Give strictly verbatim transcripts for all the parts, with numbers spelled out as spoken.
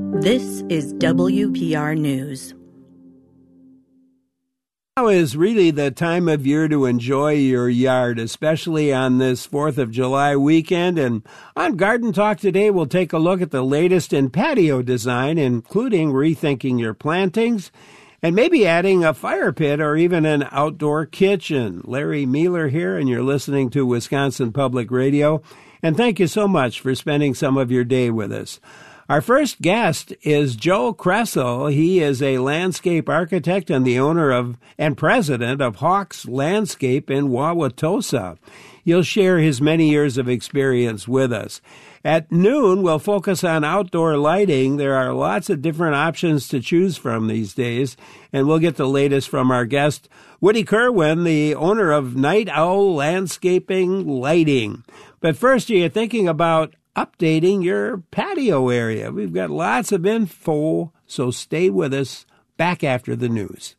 This is W P R News. Now is really the time of year to enjoy your yard, especially on this fourth of July weekend. And on Garden Talk today, we'll take a look at the latest in patio design, including rethinking your plantings and maybe adding a fire pit or even an outdoor kitchen. Larry Mealer here, and you're listening to Wisconsin Public Radio. And thank you so much for spending some of your day with us. Our first guest is Joe Kressel. He is a landscape architect and the owner of and president of Hawks Landscape in Wauwatosa. He'll share his many years of experience with us. At noon, we'll focus on outdoor lighting. There are lots of different options to choose from these days, and we'll get the latest from our guest, Woody Kerwin, the owner of Night Owl Landscaping Lighting. But first, are you thinking about updating your patio area? We've got lots of info, so stay with us. Back after the news.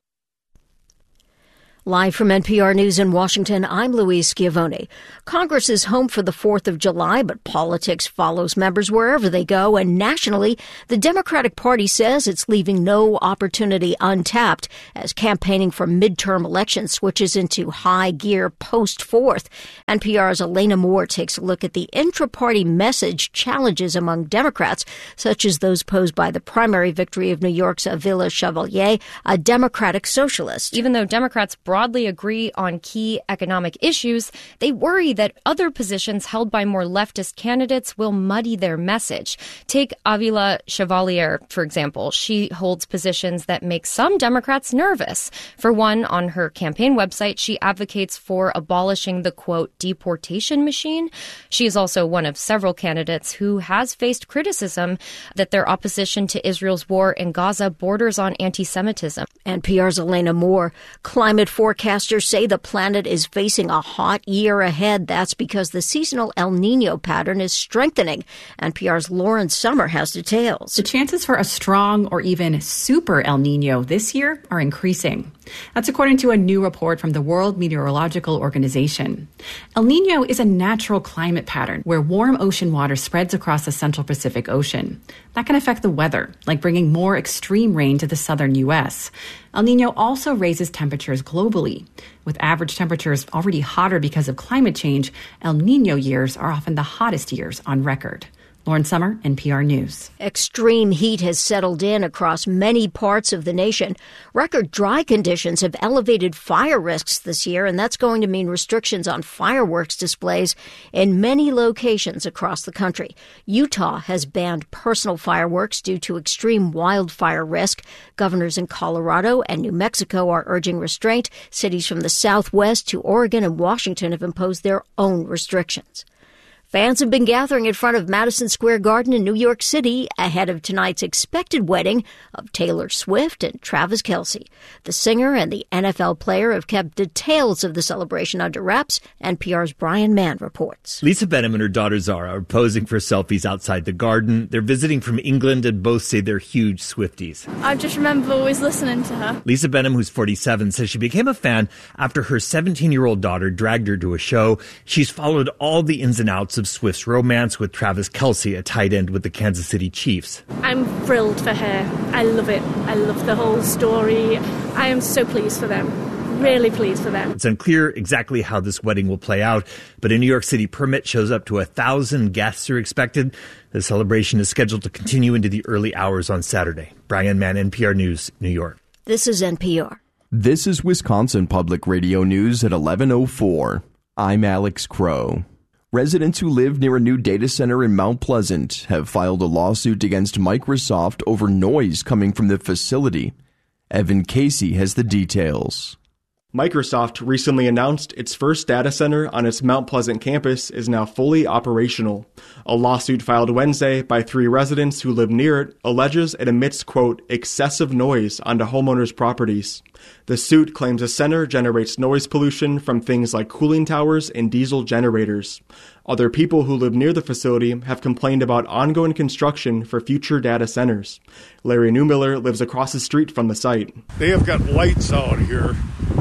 Live from N P R News in Washington, I'm Louise Schiavone. Congress is home for the fourth of July, but politics follows members wherever they go, and nationally, the Democratic Party says it's leaving no opportunity untapped as campaigning for midterm elections switches into high gear post-fourth. N P R's Elena Moore takes a look at the intra-party message challenges among Democrats, such as those posed by the primary victory of New York's Avila Chevalier, a Democratic socialist. Even though Democrats brought broadly agree on key economic issues, they worry that other positions held by more leftist candidates will muddy their message. Take Avila Chevalier, for example. She holds positions that make some Democrats nervous. For one, on her campaign website, she advocates for abolishing the, quote, deportation machine. She is also one of several candidates who has faced criticism that their opposition to Israel's war in Gaza borders on anti-Semitism. N P R's Elena Moore. Climate forecasters say the planet is facing a hot year ahead. That's because the seasonal El Nino pattern is strengthening. N P R's Lauren Summer has details. The chances for a strong or even super El Nino this year are increasing. That's according to a new report from the World Meteorological Organization. El Nino is a natural climate pattern where warm ocean water spreads across the central Pacific Ocean. That can affect the weather, like bringing more extreme rain to the southern U S. El Nino also raises temperatures globally. With average temperatures already hotter because of climate change, El Nino years are often the hottest years on record. Lauren Summer, N P R News. Extreme heat has settled in across many parts of the nation. Record dry conditions have elevated fire risks this year, and that's going to mean restrictions on fireworks displays in many locations across the country. Utah has banned personal fireworks due to extreme wildfire risk. Governors in Colorado and New Mexico are urging restraint. Cities from the Southwest to Oregon and Washington have imposed their own restrictions. Fans have been gathering in front of Madison Square Garden in New York City ahead of tonight's expected wedding of Taylor Swift and Travis Kelce. The singer and the N F L player have kept details of the celebration under wraps. N P R's Brian Mann reports. Lisa Benham and her daughter Zara are posing for selfies outside the Garden. They're visiting from England and both say they're huge Swifties. I just remember always listening to her. Lisa Benham, who's forty-seven, says she became a fan after her seventeen-year-old daughter dragged her to a show. She's followed all the ins and outs of Swift's romance with Travis Kelce, a tight end with the Kansas City Chiefs. I'm thrilled for her. I love it. I love the whole story. I am so pleased for them. Really pleased for them. It's unclear exactly how this wedding will play out, but a New York City permit shows up to a thousand guests are expected. The celebration is scheduled to continue into the early hours on Saturday. Brian Mann, N P R News, New York. This is N P R. This is Wisconsin Public Radio News at eleven oh four. I'm Alex Crow. Residents who live near a new data center in Mount Pleasant have filed a lawsuit against Microsoft over noise coming from the facility. Evan Casey has the details. Microsoft recently announced its first data center on its Mount Pleasant campus is now fully operational. A lawsuit filed Wednesday by three residents who live near it alleges it emits, quote, excessive noise onto homeowners' properties. The suit claims the center generates noise pollution from things like cooling towers and diesel generators. Other people who live near the facility have complained about ongoing construction for future data centers. Larry Newmiller lives across the street from the site. They have got lights out here.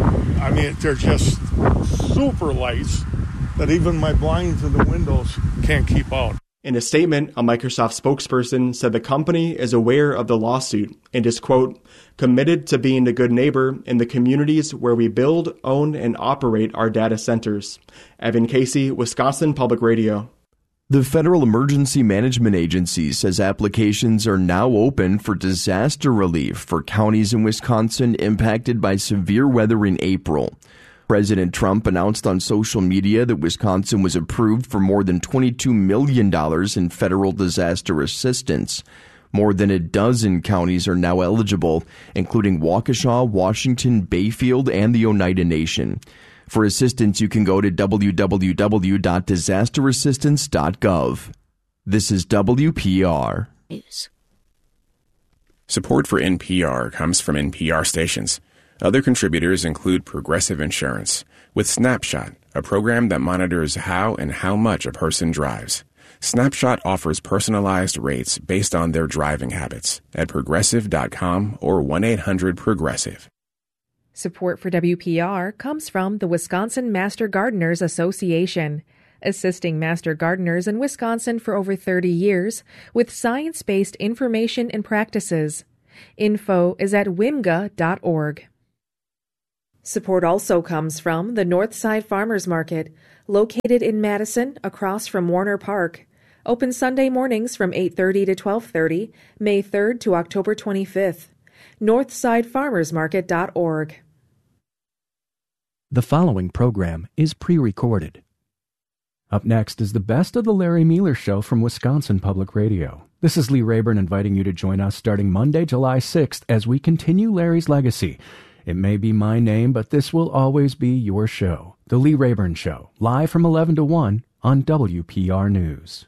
I mean, they're just super lights that even my blinds in the windows can't keep out. In a statement, a Microsoft spokesperson said the company is aware of the lawsuit and is, quote, committed to being a good neighbor in the communities where we build, own, and operate our data centers. Evan Casey, Wisconsin Public Radio. The Federal Emergency Management Agency says applications are now open for disaster relief for counties in Wisconsin impacted by severe weather in April. President Trump announced on social media that Wisconsin was approved for more than twenty-two million dollars in federal disaster assistance. More than a dozen counties are now eligible, including Waukesha, Washington, Bayfield, and the Oneida Nation. For assistance, you can go to w w w dot disaster assistance dot gov. This is W P R. News. Support for N P R comes from N P R stations. Other contributors include Progressive Insurance, with Snapshot, a program that monitors how and how much a person drives. Snapshot offers personalized rates based on their driving habits at progressive dot com or one eight hundred progressive. Support for W P R comes from the Wisconsin Master Gardeners Association, assisting master gardeners in Wisconsin for over thirty years with science-based information and practices. Info is at w i m g a dot org. Support also comes from the Northside Farmers Market, located in Madison across from Warner Park. Open Sunday mornings from eight thirty to twelve thirty, May third to October twenty-fifth. northside farmers market dot org. The following program is pre-recorded. Up next is the best of the Larry Mueller Show from Wisconsin Public Radio. This is Lee Rayburn inviting you to join us starting Monday, July sixth, as we continue Larry's legacy. It may be my name, but this will always be your show. The Lee Rayburn Show, live from eleven to one on W P R News.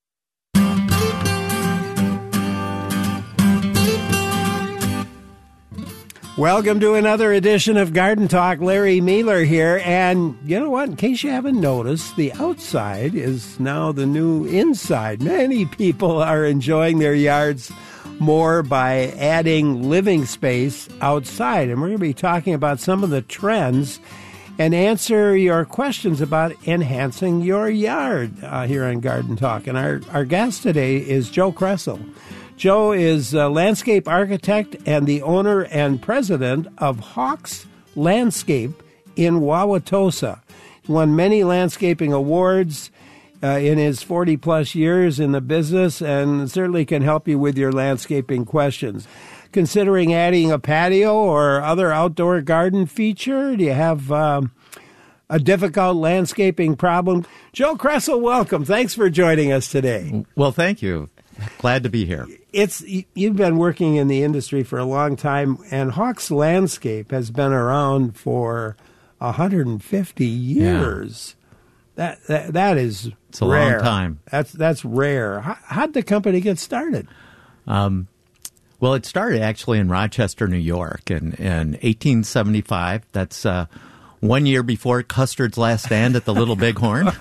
Welcome to another edition of Garden Talk. Larry Mueller here. And you know what? In case you haven't noticed, the outside is now the new inside. Many people are enjoying their yards more by adding living space outside. And we're going to be talking about some of the trends and answer your questions about enhancing your yard uh, here on Garden Talk. And our, our guest today is Joe Kressel. Joe is a landscape architect and the owner and president of Hawks Landscape in Wauwatosa. He won many landscaping awards uh, in his forty-plus years in the business and certainly can help you with your landscaping questions. Considering adding a patio or other outdoor garden feature, do you have um, a difficult landscaping problem? Joe Kressel, welcome. Thanks for joining us today. Well, thank you. Glad to be here. It's you've been working in the industry for a long time, and Hawks Landscape has been around for one hundred fifty years. Yeah. That, that that is it's a rare. long time. That's that's rare. How, how'd the company get started? Um, well, it started actually in Rochester, New York, in in eighteen seventy-five. That's uh, one year before Custard's last stand at the Little Bighorn,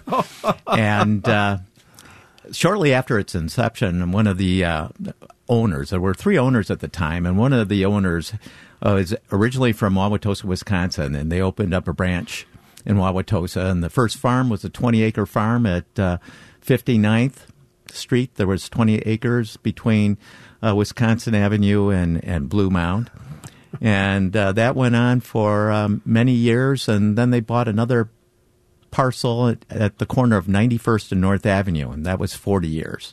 and. Uh, Shortly after its inception, one of the uh, owners, there were three owners at the time, and one of the owners uh, is originally from Wauwatosa, Wisconsin, and they opened up a branch in Wauwatosa. And the first farm was a twenty-acre farm at uh, fifty-ninth Street. There was twenty acres between uh, Wisconsin Avenue and, and Blue Mound. And uh, that went on for um, many years, and then they bought another parcel at, at the corner of ninety-first and North Avenue, and that was forty years.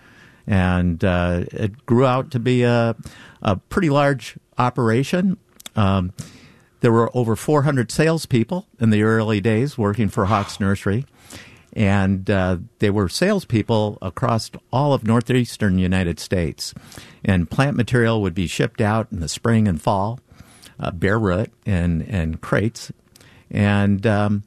And uh, it grew out to be a, a pretty large operation. Um, there were over four hundred salespeople in the early days working for Hawks Nursery, and uh, they were salespeople across all of northeastern United States. And plant material would be shipped out in the spring and fall, uh, bare root and, and crates. And um,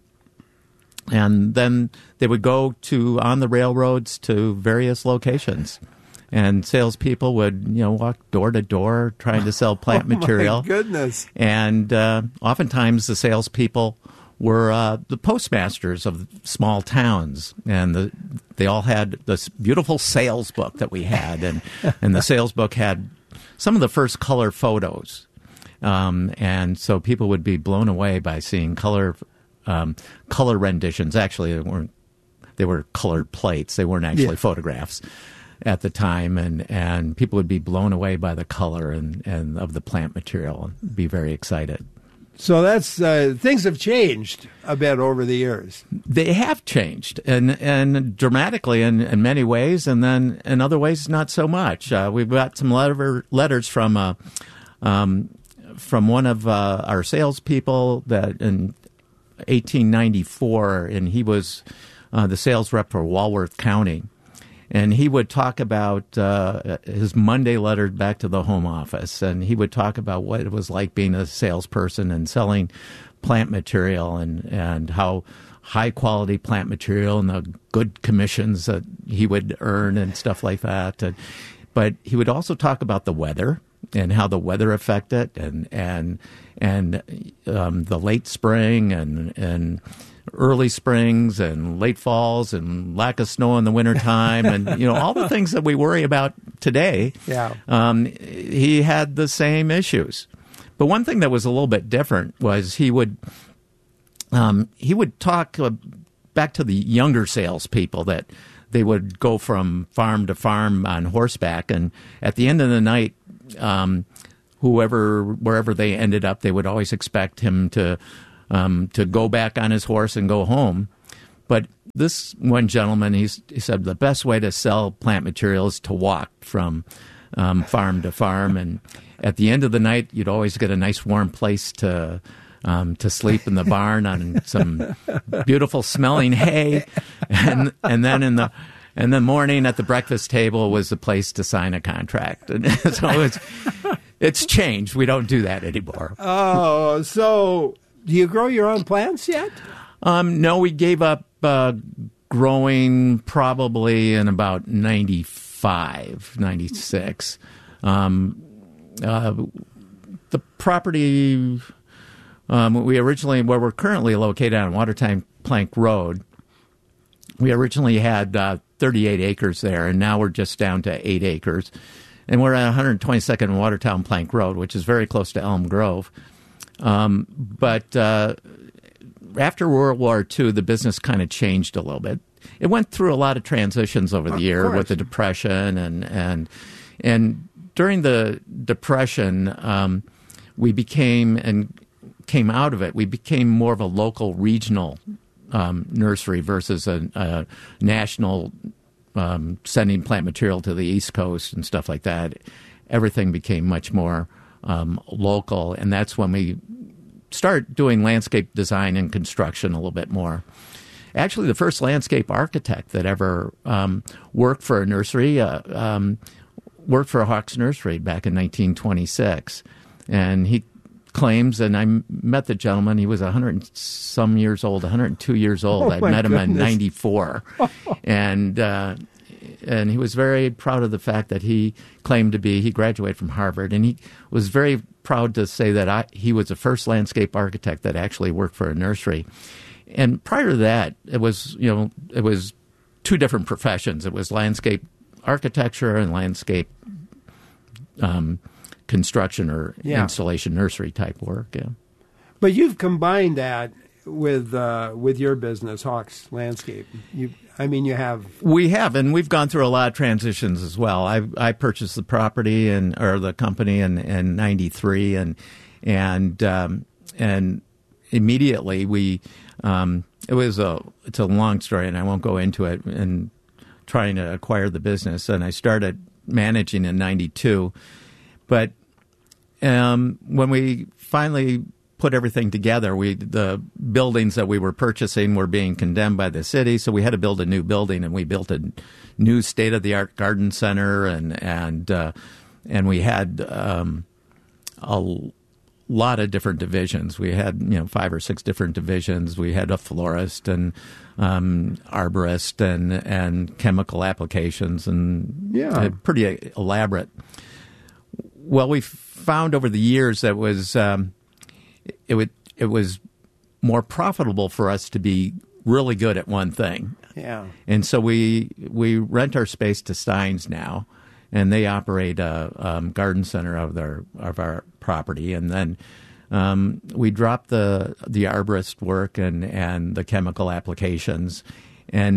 And then they would go to on the railroads to various locations, and salespeople would, you know, walk door to door trying to sell plant oh material. My goodness! And uh, oftentimes the salespeople were uh, the postmasters of small towns, and the, they all had this beautiful sales book that we had, and and the sales book had some of the first color photos, um, and so people would be blown away by seeing color. Um, color renditions. Actually, they weren't they were colored plates. They weren't actually yeah. photographs at the time, and, and people would be blown away by the color and, and of the plant material and be very excited. So that's uh, things have changed a bit over the years. They have changed, and and dramatically in, in many ways, and then in other ways not so much. Uh, we've got some letter, letters from uh, um, from one of uh, our salespeople that in eighteen ninety-four, and he was uh, the sales rep for Walworth County. And he would talk about uh, his Monday letter back to the home office, and he would talk about what it was like being a salesperson and selling plant material, and, and how high-quality plant material and the good commissions that he would earn and stuff like that. And, but he would also talk about the weather and how the weather affected it, and and and um, the late spring and and. early springs and late falls and lack of snow in the wintertime and, you know, all the things that we worry about today. Yeah. Um, he had the same issues. But one thing that was a little bit different was he would um, he would talk uh, back to the younger salespeople that they would go from farm to farm on horseback, and at the end of the night, um, whoever wherever they ended up, they would always expect him to Um, to go back on his horse and go home. But this one gentleman, he's, he said the best way to sell plant material is to walk from um, farm to farm. And at the end of the night, you'd always get a nice warm place to um, to sleep in the barn on some beautiful smelling hay. And and then in the and the morning at the breakfast table was the place to sign a contract. And so it's, it's changed. We don't do that anymore. Oh, so... Do you grow your own plants yet? Um, no, we gave up uh, growing probably in about ninety-five, ninety-six. Um, uh, the property um, we originally, where we're currently located on Watertown Plank Road, we originally had uh, thirty-eight acres there, and now we're just down to eight acres. And we're at one twenty-second Watertown Plank Road, which is very close to Elm Grove. Um, but uh, after World War Two, the business kind of changed a little bit. It went through a lot of transitions over the year with the Depression, and and and during the Depression, um, we became and came out of it. We became more of a local, regional um, nursery versus a, a national um, sending plant material to the East Coast and stuff like that. Everything became much more Um, local, and that's when we start doing landscape design and construction a little bit more. Actually, the first landscape architect that ever um, worked for a nursery uh, um, worked for a Hawks Nursery back in nineteen twenty-six, and he claims, and I met the gentleman, he was one hundred some years old, one hundred two years old. Oh, I met him goodness. in ninety-four, and uh, and he was very proud of the fact that he claimed to be, he graduated from Harvard, and he was very proud to say that I, he was the first landscape architect that actually worked for a nursery. And prior to that, it was, you know, it was two different professions. It was landscape architecture and landscape um, construction or yeah. installation nursery type work. Yeah. But you've combined that with uh, with your business, Hawks Landscape. You, I mean, you have we have, and we've gone through a lot of transitions as well. I I purchased the property and or the company in in ninety-three, and and um, and immediately we um, it was a it's a long story, and I won't go into it. And trying to acquire the business, and I started managing in ninety-two, but um, when we finally put everything together, we the buildings that we were purchasing were being condemned by the city, so we had to build a new building, and we built a new state-of-the-art garden center, and and uh, and we had um, a lot of different divisions. We had you know five or six different divisions. We had a florist and um, arborist and and chemical applications, and yeah, uh, pretty elaborate. Well, we found over the years that was. Um, It would, it was more profitable for us to be really good at one thing. Yeah. And so we we rent our space to Steins now, and they operate a um, garden center of their of our property. And then um, we dropped the the arborist work and, and the chemical applications, and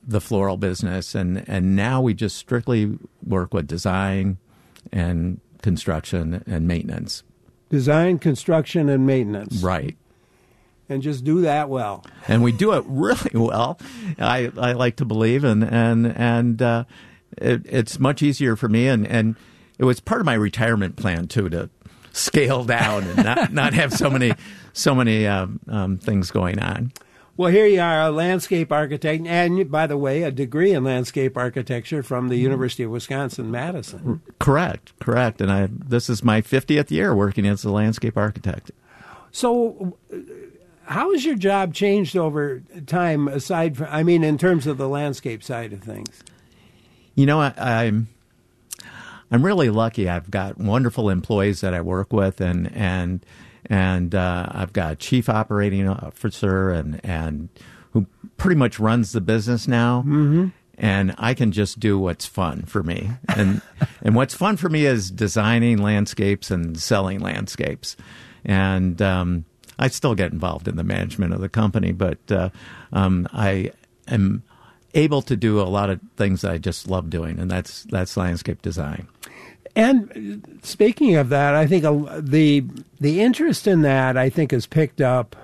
the floral business, and, and now we just strictly work with design and construction and maintenance. Design, construction, and maintenance. Right. And just do that well. And we do it really well, I, I like to believe, and and and uh, it, it's much easier for me, and, and it was part of my retirement plan too, to scale down and not, not have so many so many um, um, things going on. Well, here you are, a landscape architect, and by the way, a degree in landscape architecture from the University of Wisconsin-Madison. Correct, correct. And I this is my fiftieth year working as a landscape architect. So, how has your job changed over time? Aside from, I mean, in terms of the landscape side of things. You know, I, I'm I'm really lucky. I've got wonderful employees that I work with, and and. And uh, I've got a chief operating officer and, and who pretty much runs the business now. Mm-hmm. And I can just do what's fun for me. And and what's fun for me is designing landscapes and selling landscapes. And um, I still get involved in the management of the company, but uh, um, I am able to do a lot of things that I just love doing, and that's that's landscape design. And speaking of that, I think the the interest in that, I think, has picked up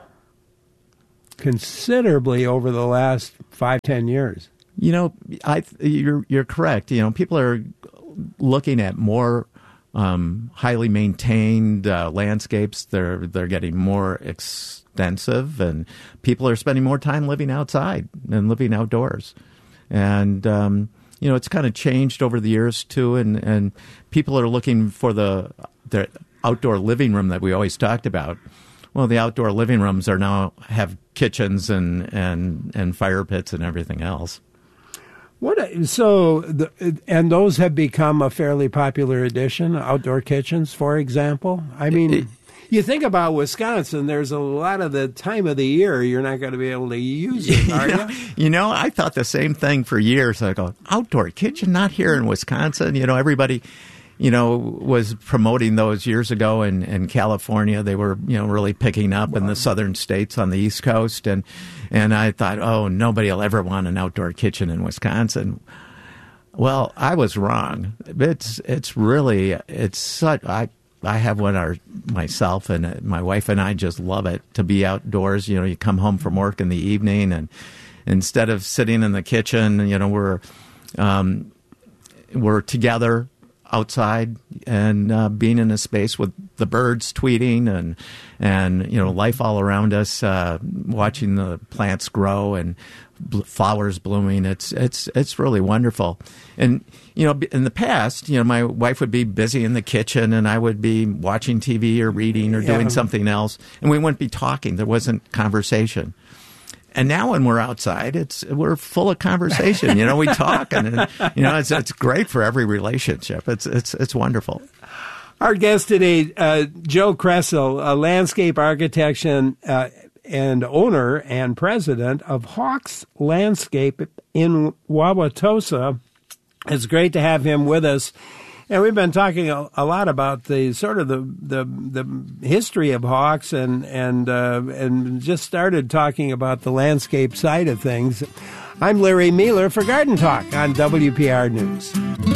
considerably over the last five, ten years. You know, I you're you're correct. You know, people are looking at more um, highly maintained uh, landscapes. They're they're getting more extensive, and people are spending more time living outside and living outdoors, and um, you know, it's kind of changed over the years too, and, and people are looking for the the outdoor living room that we always talked about. Well, the outdoor living rooms are now have kitchens and and, and fire pits and everything else. What so the, and those have become a fairly popular addition. Outdoor kitchens, for example. I mean. It, You think about Wisconsin, there's a lot of the time of the year you're not going to be able to use it, are you? Know, you? You know, I thought the same thing for years. I go, outdoor kitchen, not here in Wisconsin. You know, everybody, you know, was promoting those years ago in, in California. They were, you know, really picking up wow. in the southern states on the East Coast. And, and I thought, oh, nobody will ever want an outdoor kitchen in Wisconsin. Well, I was wrong. It's, it's really, it's such, I, I have one our, myself, and my wife and I just love it to be outdoors. You know, you come home from work in the evening, and instead of sitting in the kitchen, you know, we're um, we're together outside and uh, being in a space with the birds tweeting and and you know life all around us, uh, watching the plants grow and bl- flowers blooming. It's it's it's really wonderful. And you know, in the past, you know, my wife would be busy in the kitchen, and I would be watching T V or reading or doing yeah. something else, and we wouldn't be talking. There wasn't conversation. And now when we're outside, it's we're full of conversation. You know, we talk, and, and you know, it's it's great for every relationship. It's it's it's wonderful. Our guest today, uh, Joe Kressel, a landscape architect and, uh, and owner and president of Hawks Landscape in Wauwatosa. It's great to have him with us. And we've been talking a, a lot about the sort of the the, the history of Hawks, and and uh, and just started talking about the landscape side of things. I'm Larry Mueller for Garden Talk on W P R News.